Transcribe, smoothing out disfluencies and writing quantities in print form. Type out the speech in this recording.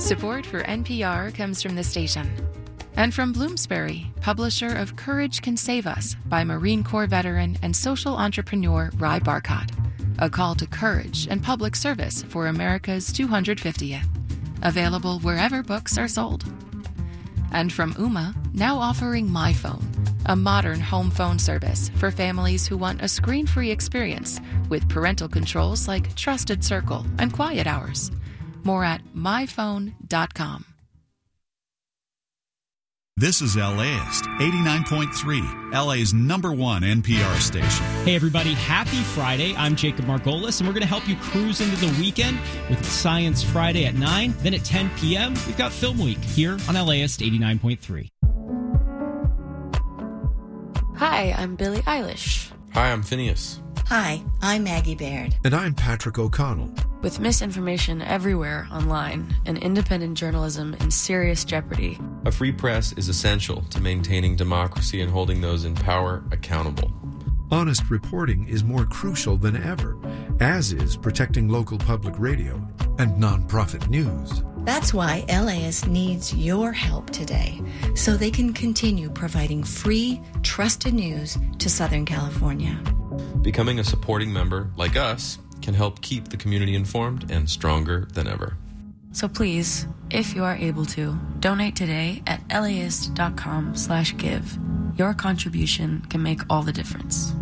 Support for NPR comes from the station. And from Bloomsbury, publisher of Courage Can Save Us by Marine Corps veteran and social entrepreneur Ry Barcott. A call to courage and public service for America's 250th. Available wherever books are sold. And from Ooma, now offering MyPhone, a modern home phone service for families who want a screen-free experience with parental controls like Trusted Circle and Quiet Hours. More at myphone.com. This is LAist 89.3, LA's #1 NPR station. Hey everybody, happy Friday. I'm Jacob Margolis, and we're going to help you cruise into the weekend with Science Friday at 9. Then at 10 p.m., we've got Film Week here on LAist 89.3. Hi, I'm Billie Eilish. Hi, I'm Phineas. Hi, I'm Maggie Baird. And I'm Patrick O'Connell. With misinformation everywhere online and independent journalism in serious jeopardy, a free press is essential to maintaining democracy and holding those in power accountable. Honest reporting is more crucial than ever, as is protecting local public radio and nonprofit news. That's why LAist needs your help today, so they can continue providing free, trusted news to Southern California. Becoming a supporting member, like us, can help keep the community informed and stronger than ever. So please, if you are able to, donate today at laist.com/give. Your contribution can make all the difference.